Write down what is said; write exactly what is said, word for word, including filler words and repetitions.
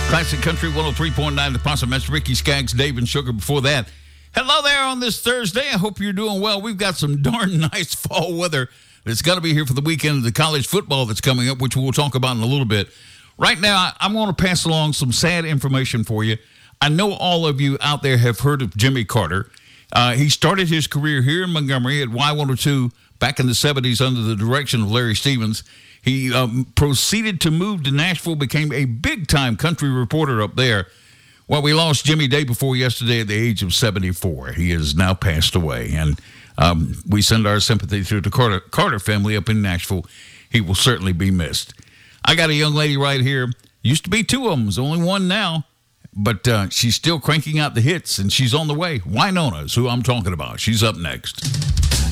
Classic Country one oh three point nine, the Possum. That's Ricky Skaggs, Dave, and Sugar before that. Hello there on this Thursday. I hope you're doing well. We've got some darn nice fall weather that's going to be here for the weekend of the college football that's coming up, which we'll talk about in a little bit. Right now, I'm going to pass along some sad information for you. I know all of you out there have heard of Jimmy Carter. Uh, he started his career here in Montgomery at Y one oh two back in the seventies under the direction of Larry Stevens. He um, proceeded to move to Nashville, became a big-time country reporter up there. Well, we lost Jimmy day before yesterday at the age of seventy-four. He has now passed away, and um, we send our sympathy to the Carter, Carter family up in Nashville. He will certainly be missed. I got a young lady right here. Used to be two of them. There's only one now, but uh, she's still cranking out the hits, and she's on the way. Winona is who I'm talking about. She's up next.